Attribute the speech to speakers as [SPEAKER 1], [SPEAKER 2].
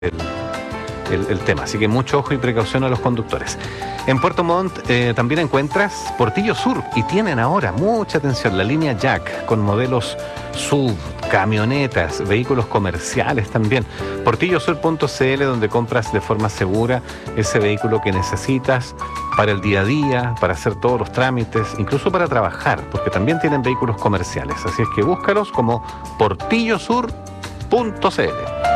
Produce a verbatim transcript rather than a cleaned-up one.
[SPEAKER 1] el, el, el tema, así que mucho ojo y precaución a los conductores. En Puerto Montt eh, también encuentras Portillo Sur y tienen ahora mucha atención la línea Jack con modelos S U V, camionetas, vehículos comerciales también. portillo sur punto c l, donde compras de forma segura ese vehículo que necesitas para el día a día, para hacer todos los trámites, incluso para trabajar, porque también tienen vehículos comerciales. Así es que búscalos como portillo sur punto c l.